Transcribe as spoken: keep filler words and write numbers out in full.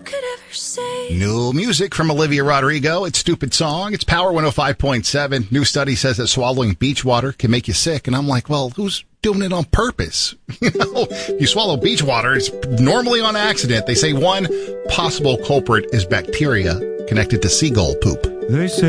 could ever say. New music from Olivia Rodrigo. It's Stupid Song. It's Power one oh five point seven. New study says that swallowing beach water can make you sick. And I'm like, well, who's doing it on purpose? You know, you swallow beach water, it's normally on accident. They say one possible culprit is bacteria connected to seagull poop. They say